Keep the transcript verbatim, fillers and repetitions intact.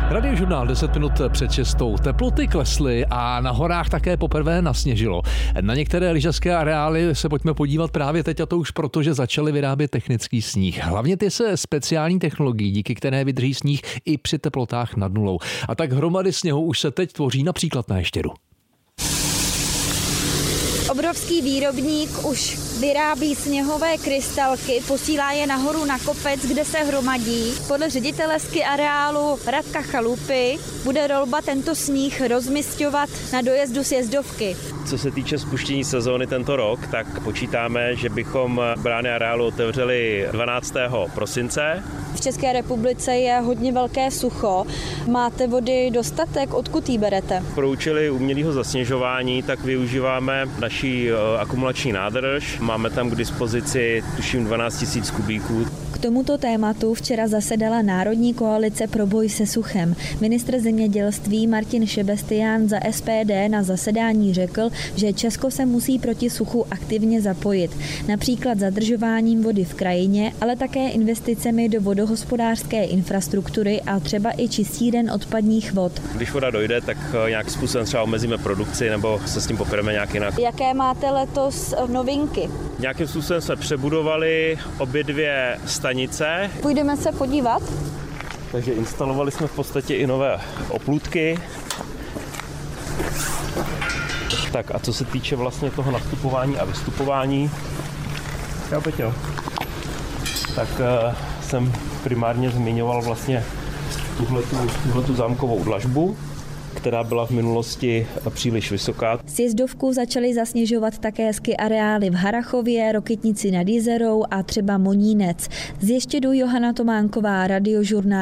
Radiožurnál deset minut před šestou. Teploty klesly a na horách také poprvé nasněžilo. Na některé lyžařské areály se pojďme podívat právě teď, a to už proto, že začaly vyrábět technický sníh. Hlavně ty se speciální technologií, díky které vydrží sníh i při teplotách nad nulou. A tak hromady sněhu už se teď tvoří například na Ještědu. Obrovský výrobník už vyrábí sněhové krystalky, posílá je nahoru na kopec, kde se hromadí. Podle ředitele ski areálu Radka Chalupy bude Rolba tento sníh rozmisťovat na dojezdu sjezdovky. Co se týče spuštění sezóny tento rok, tak počítáme, že bychom brány areálu otevřeli dvanáctého prosince. V České republice je hodně velké sucho. Máte vody dostatek? Odkud jí berete? Pro účely umělého zasněžování tak využíváme naší akumulační nádrž. Máme tam k dispozici tuším dvanáct tisíc kubíků. K tomuto tématu včera zasedala Národní koalice pro boj se suchem. Ministr zemědělství Martin Šebestián za S P D na zasedání řekl, že Česko se musí proti suchu aktivně zapojit. Například zadržováním vody v krajině, ale také investicemi do vodohospodářské infrastruktury a třeba i čistíren odpadních vod. Když voda dojde, tak nějakým způsobem třeba omezíme produkci nebo se s tím popereme nějak jinak. Jaké máte letos novinky? Nějakým způsobem jsme přebudovali obě dvě stanice. Půjdeme se podívat. Takže instalovali jsme v podstatě i nové oplůtky. Tak a co se týče vlastně toho nastupování a vystupování, jo, Peťo, tak uh, jsem primárně zmiňoval vlastně tuhletu, tuhletu zámkovou dlažbu, která byla v minulosti příliš vysoká. Sjezdovku začaly zasněžovat také ski areály v Harrachově, Rokytnici nad Jizerou a třeba Monínec. Z Ještědu Johana Tománková, Radiožurnál.